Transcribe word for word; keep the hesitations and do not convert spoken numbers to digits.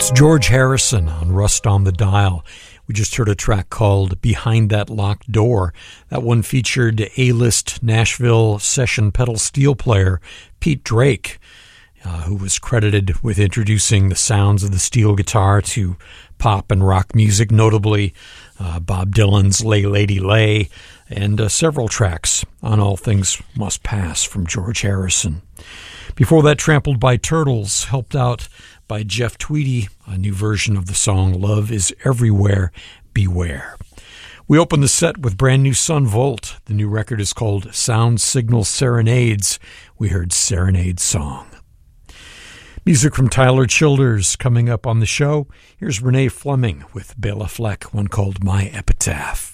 George Harrison on Rust on the Dial. We just heard a track called Behind That Locked Door. That one featured A-list Nashville session pedal steel player Pete Drake, uh, who was credited with introducing the sounds of the steel guitar to pop and rock music, notably uh, Bob Dylan's Lay Lady Lay, and uh, several tracks on All Things Must Pass from George Harrison. Before that, Trampled by Turtles, helped out by Jeff Tweedy, a new version of the song Love is Everywhere, Beware. We opened the set with brand new Son Volt. The new record is called Sound Signal Serenades. We heard Serenade Song. Music from Tyler Childers coming up on the show. Here's Renee Fleming with Bela Fleck, one called My Epitaph.